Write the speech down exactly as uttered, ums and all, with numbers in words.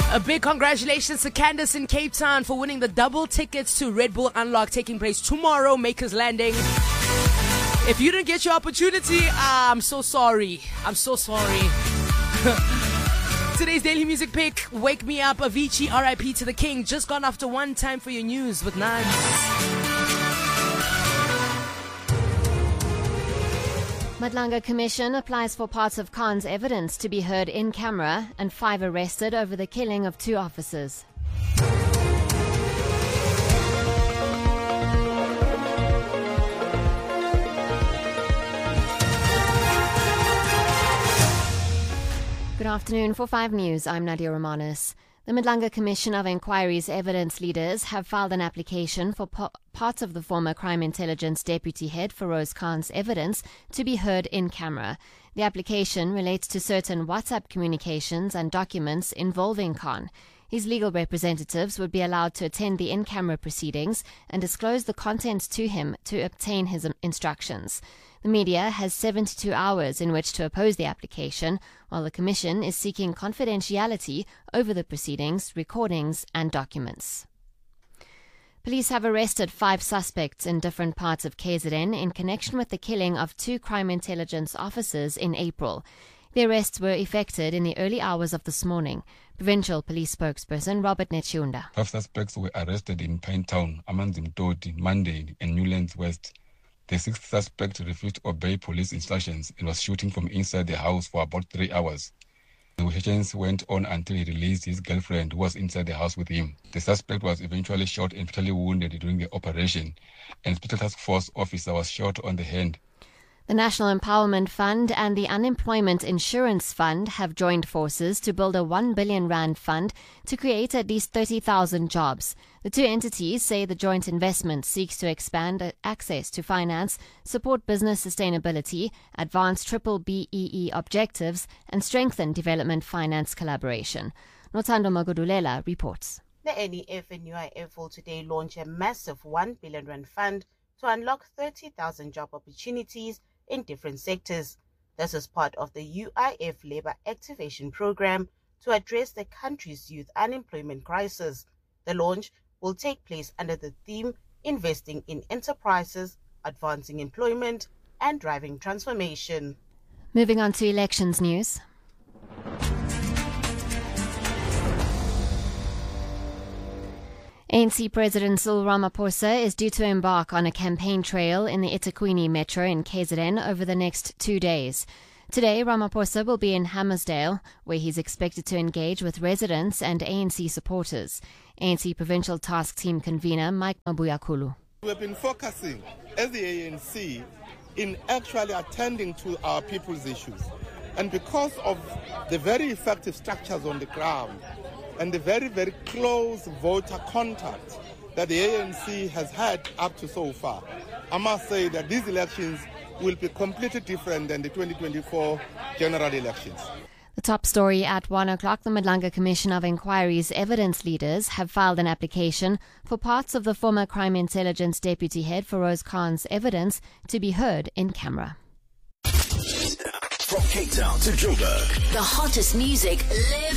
A big congratulations to Candace in Cape Town for winning the double tickets to Red Bull Unlock taking place tomorrow, Makers Landing. If you didn't get your opportunity, ah, I'm so sorry. I'm so sorry. Today's Daily Music Pick, Wake Me Up, Avicii, R I P to the King. Just gone after one time for your news with Nance. Madlanga Commission applies for parts of Khan's evidence to be heard in camera, and five arrested over the killing of two officers. Good afternoon. For five News, I'm Nadia Romanis. The Madlanga Commission of Inquiry's evidence leaders have filed an application for po- parts of the former Crime Intelligence Deputy Head Feroz Khan's evidence to be heard in camera. The application relates to certain WhatsApp communications and documents involving Khan. His legal representatives would be allowed to attend the in-camera proceedings and disclose the contents to him to obtain his instructions. The media has seventy-two hours in which to oppose the application, while the Commission is seeking confidentiality over the proceedings, recordings and documents. Police have arrested five suspects in different parts of K Z N in connection with the killing of two crime intelligence officers in April. The arrests were effected in the early hours of this morning. Provincial Police spokesperson Robert Nechunda. Five suspects were arrested in Pinetown, Amanzimtoti, Monday, and Newlands West. The sixth suspect refused to obey police instructions and was shooting from inside the house for about three hours. The negotiations went on until he released his girlfriend, who was inside the house with him. The suspect was eventually shot and fatally wounded during the operation. An Special Task Force officer was shot on the hand. The National Empowerment Fund and the Unemployment Insurance Fund have joined forces to build a one billion rand fund to create at least thirty thousand jobs. The two entities say the joint investment seeks to expand access to finance, support business sustainability, advance triple B E E objectives, and strengthen development finance collaboration. Nothando Magodulela reports. The N E F and U I F will today launch a massive one billion rand fund to unlock thirty thousand job opportunities in different sectors. This is part of the U I F Labour Activation Programme to address the country's youth unemployment crisis. The launch will take place under the theme Investing in Enterprises, Advancing Employment and Driving Transformation. Moving on to elections news. A N C President Cyril Ramaphosa is due to embark on a campaign trail in the eThekwini Metro in K Z N over the next two days. Today, Ramaphosa will be in Hammersdale, where he's expected to engage with residents and A N C supporters. A N C Provincial Task Team convener Mike Mabuyakulu. We've been focusing as the A N C in actually attending to our people's issues. And because of the very effective structures on the ground, and the very, very close voter contact that the A N C has had up to so far, I must say that these elections will be completely different than the twenty twenty-four general elections. The top story at one o'clock, the Madlanga Commission of Inquiry's evidence leaders have filed an application for parts of the former Crime Intelligence Deputy Head Feroz Khan's evidence to be heard in camera. From Cape Town to Joburg, the hottest music live